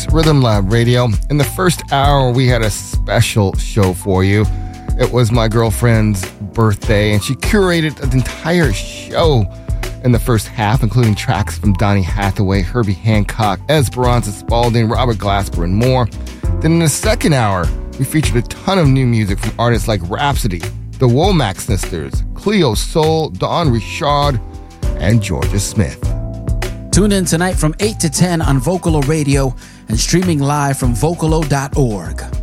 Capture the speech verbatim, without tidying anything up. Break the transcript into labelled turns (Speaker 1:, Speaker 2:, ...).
Speaker 1: It's Rhythm Lab Radio. In the first hour, we had a special show for you. It was my girlfriend's birthday, and she curated an entire show in the first half, including tracks from Donny Hathaway, Herbie Hancock, Esperanza Spalding, Robert Glasper, and more. Then in the second hour, we featured a ton of new music from artists like Rhapsody, the Womack Sisters, Cleo Sol, Dawn Richard, and Georgia Smith.
Speaker 2: Tune in tonight from eight to ten on Vocalo Radio and streaming live from vocalo dot org.